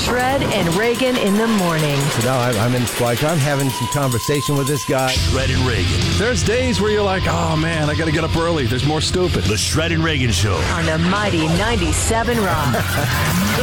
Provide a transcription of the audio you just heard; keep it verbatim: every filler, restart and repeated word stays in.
Shred and Reagan in the morning. So now I'm, I'm in Squatch. I'm having some conversation with this guy. Shred and Reagan. There's days where you're like, oh, man, I got to get up early. There's more stupid. The Shred and Reagan Show. On the mighty ninety-seven Rock.